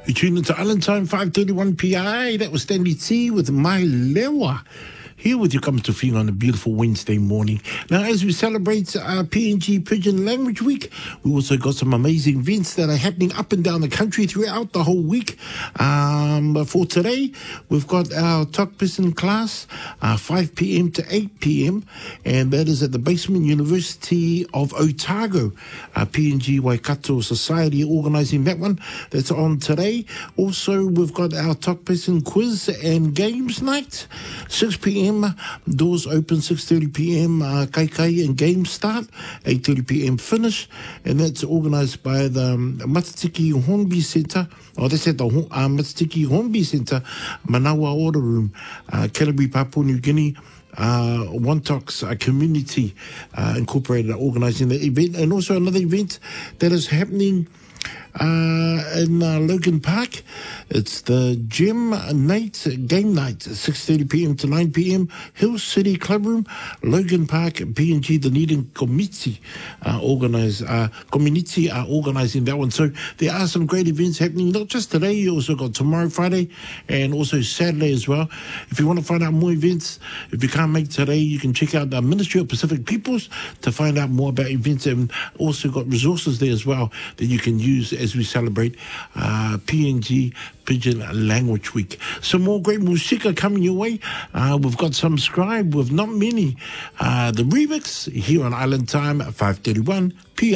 You tuned into Island Time, 5:31 PI. That was Stanley T with My Lewa. Here with you, coming to feel on a beautiful Wednesday morning. Now, as we celebrate PNG Pidgin Language Week, we also got some amazing events that are happening up and down the country throughout the whole week. But for today, we've got our Tok Pisin class, 5 p.m. to 8 p.m., and that is at the Basement University of Otago. PNG Waikato Society organising that one. That's on today. Also, we've got our Tok Pisin quiz and games night, 6 p.m. Doors open 6:30 p.m. Kai and game start, 8:30 p.m. finish, and that's organised by the Matatiki Hornby Centre. That's at the Matatiki Hornby Centre, Manawa Order Room, Canterbury, Papua New Guinea. Wantox Community Incorporated are organising the event, and also another event that is happening in Logan Park. It's the Game Night, 6:30 p.m. to 9 p.m. Hill City Clubroom, Logan Park, PNG, the Dunedin Community are organising that one. So there are some great events happening, not just today, you also got tomorrow, Friday, and also Saturday as well. If you want to find out more events, if you can't make today, you can check out the Ministry of Pacific Peoples to find out more about events, and also got resources there as well that you can use as we celebrate PNG Pidgin Language Week. Some more great musika coming your way. We've got some Scribe with Not Many. The remix here on Island Time at 5:31 p.m.